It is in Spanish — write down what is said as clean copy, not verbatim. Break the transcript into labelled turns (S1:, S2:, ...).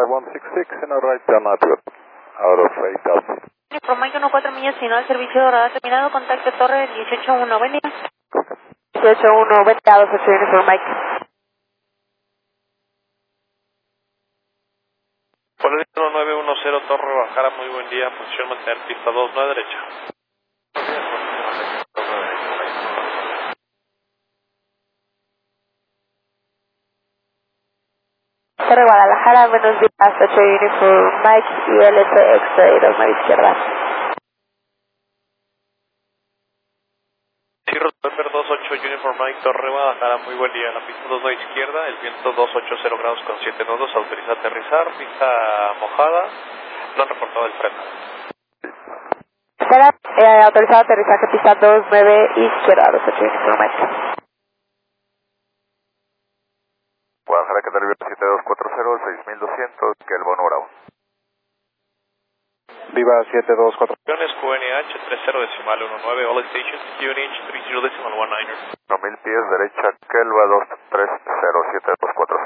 S1: 166 in a right turn altitude, out of 8,000.
S2: Uniform Mike 14 millas final, servicio de radar terminado, contacto torre 181, buen día. 181, buen día, 28 Uniform Mike.
S3: Polígono 910 Torre Bajara, muy buen día, posición mantener pista 29 derecha.
S2: Torre Guadalajara, buenos días, 8 Uniform Mike y LC X-Ray, 2 mar izquierda.
S3: Cierro November 28 Uniform Mike, Torre Guadalajara, muy buen día, la pista 29 izquierda, el viento 280 grados con 7 nudos, autoriza aterrizar, pista mojada, no han reportado el freno.
S2: Espera, autorizado aterrizaje, pista 29 izquierda, 28 Uniform Mike.
S1: Guadalajara, que nervio 7240, 6200, que el bono bravo. Viva 724.
S3: QNH 30.19, all stations, QNH 30.19.
S1: 1000 pies derecha, Kelva 2307240.